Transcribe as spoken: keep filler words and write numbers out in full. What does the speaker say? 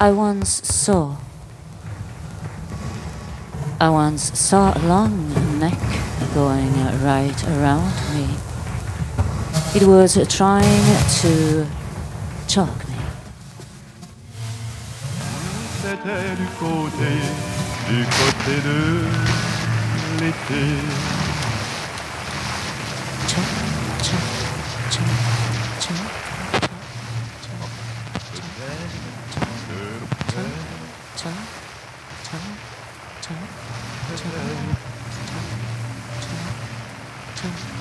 I once saw. I once saw a long neck going right around me. It was trying to choke me. C'était du côté, du côté de l'été. Choke, choke, choke, choke, choke, choke, choke, choke, choke, choke, choke, choke.